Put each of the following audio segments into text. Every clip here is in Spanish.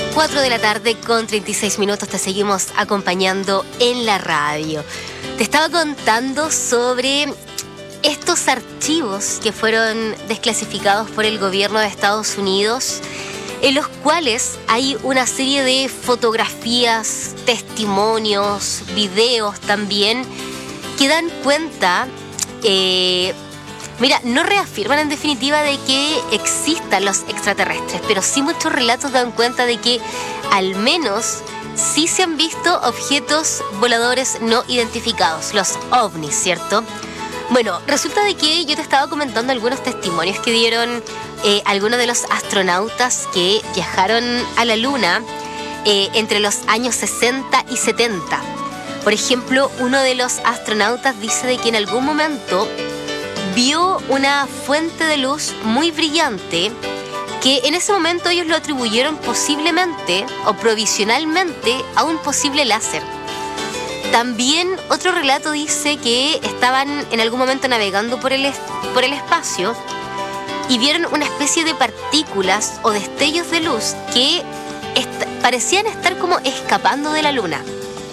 4 de la tarde con 36 minutos te seguimos acompañando en la radio. Te estaba contando sobre estos archivos que fueron desclasificados por el gobierno de Estados Unidos, en los cuales hay una serie de fotografías, testimonios, videos también, que dan cuenta, no reafirman en definitiva de que existan los extraterrestres, pero sí muchos relatos dan cuenta de que al menos sí se han visto objetos voladores no identificados, los ovnis, ¿cierto? Bueno, resulta de que yo te estaba comentando algunos testimonios que dieron algunos de los astronautas que viajaron a la Luna entre los años 60 y 70. Por ejemplo, uno de los astronautas dice de que en algún momento vio una fuente de luz muy brillante que en ese momento ellos lo atribuyeron posiblemente o provisionalmente a un posible láser. También otro relato dice que estaban en algún momento navegando por el espacio y vieron una especie de partículas o destellos de luz que parecían estar como escapando de la Luna.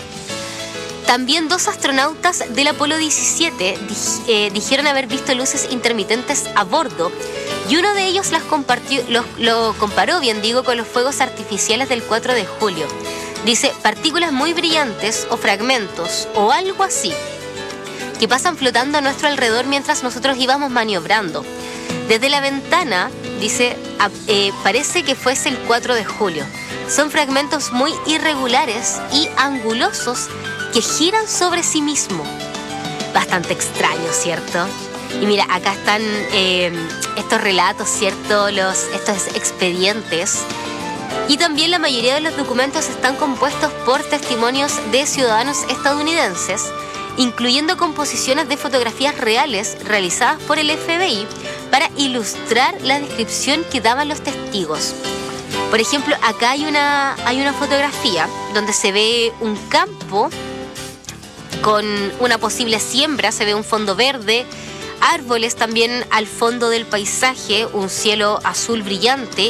También 2 astronautas del Apolo 17 dijeron haber visto luces intermitentes a bordo, y uno de ellos lo comparó con los fuegos artificiales del 4 de julio. Dice, partículas muy brillantes o fragmentos o algo así, que pasan flotando a nuestro alrededor mientras nosotros íbamos maniobrando. Desde la ventana, dice, parece que fuese el 4 de julio. Son fragmentos muy irregulares y angulosos que giran sobre sí mismo. Bastante extraño, ¿cierto? Y mira, acá están estos relatos, ¿cierto? Estos expedientes. Y también la mayoría de los documentos están compuestos por testimonios de ciudadanos estadounidenses, incluyendo composiciones de fotografías reales realizadas por el FBI para ilustrar la descripción que daban los testigos. Por ejemplo, acá hay una fotografía donde se ve un campo con una posible siembra, se ve un fondo verde, árboles también al fondo del paisaje, un cielo azul brillante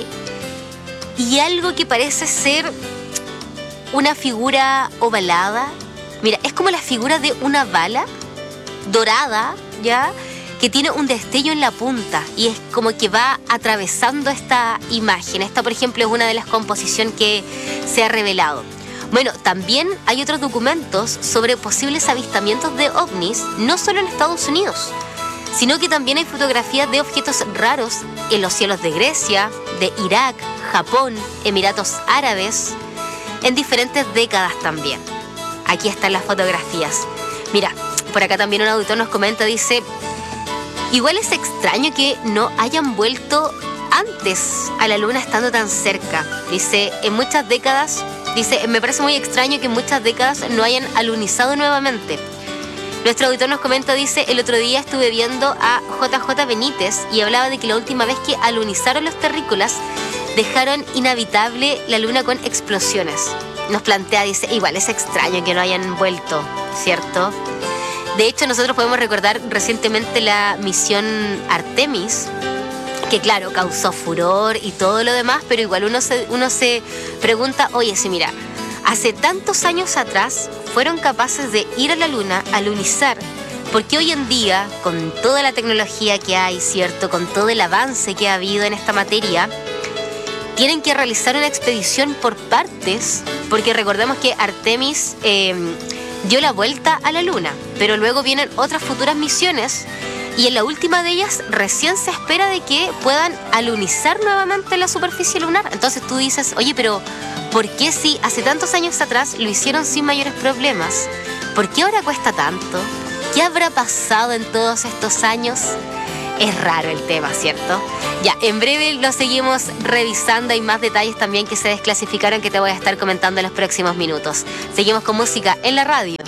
y algo que parece ser una figura ovalada. Mira, es como la figura de una bala dorada, ¿ya? Que tiene un destello en la punta y es como que va atravesando esta imagen. Esta, por ejemplo, es una de las composiciones que se ha revelado. Bueno, también hay otros documentos sobre posibles avistamientos de ovnis, no solo en Estados Unidos, sino que también hay fotografías de objetos raros en los cielos de Grecia, de Irak, Japón, Emiratos Árabes, en diferentes décadas también. Aquí están las fotografías. Mira, por acá también un auditor nos comenta, dice, igual es extraño que no hayan vuelto antes a la Luna estando tan cerca. Dice, en muchas décadas, me parece muy extraño que en muchas décadas no hayan alunizado nuevamente. Nuestro auditor nos comenta, dice, el otro día estuve viendo a JJ Benítez y hablaba de que la última vez que alunizaron los terrícolas dejaron inhabitable la Luna con explosiones. Nos plantea, dice, igual es extraño que no hayan vuelto, ¿cierto? De hecho, nosotros podemos recordar recientemente la misión Artemis, que claro, causó furor y todo lo demás, pero igual uno se pregunta, oye, sí, mira, hace tantos años atrás fueron capaces de ir a la Luna, alunizar, porque hoy en día, con toda la tecnología que hay, ¿cierto?, con todo el avance que ha habido en esta materia, tienen que realizar una expedición por partes, porque recordemos que Artemis dio la vuelta a la Luna, pero luego vienen otras futuras misiones y en la última de ellas recién se espera de que puedan alunizar nuevamente la superficie lunar. Entonces tú dices, oye, pero ¿por qué si hace tantos años atrás lo hicieron sin mayores problemas? ¿Por qué ahora cuesta tanto? ¿Qué habrá pasado en todos estos años? Es raro el tema, ¿cierto? Ya, en breve lo seguimos revisando. Hay más detalles también que se desclasificaron que te voy a estar comentando en los próximos minutos. Seguimos con música en la radio.